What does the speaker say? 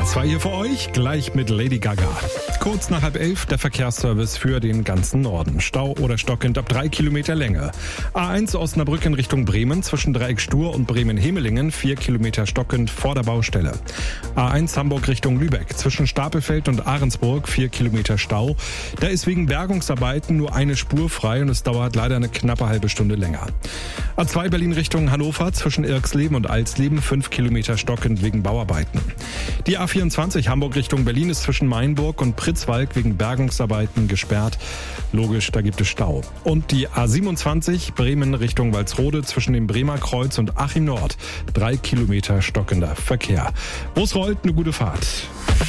2 hier für euch, gleich mit Lady Gaga. Kurz nach 10:30 der Verkehrsservice für den ganzen Norden. Stau oder stockend ab 3 Kilometer Länge. A1 Osnabrück in Richtung Bremen zwischen Dreieck Stur und Bremen-Hemelingen 4 Kilometer stockend vor der Baustelle. A1 Hamburg Richtung Lübeck zwischen Stapelfeld und Ahrensburg 4 Kilometer Stau. Da ist wegen Bergungsarbeiten nur eine Spur frei und es dauert leider eine knappe halbe Stunde länger. A2 Berlin Richtung Hannover zwischen Irksleben und Alsleben 5 Kilometer stockend wegen Bauarbeiten. Die A24 Hamburg Richtung Berlin ist zwischen Mainburg und Pritzwalk wegen Bergungsarbeiten gesperrt. Logisch, da gibt es Stau. Und die A27 Bremen Richtung Walsrode zwischen dem Bremer Kreuz und Achim Nord 3 Kilometer stockender Verkehr. Wo es rollt, eine gute Fahrt.